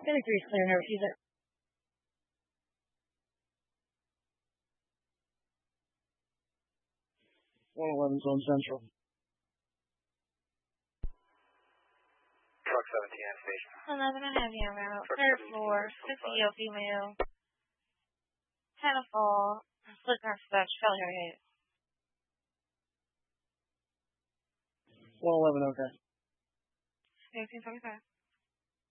53 is clear, no refuser. 111 Zone Central. Truck 17 at station. 11 and a half year route, third floor, 50 female. Had a fall, split car stuff, fell her head. 111, okay. 1845.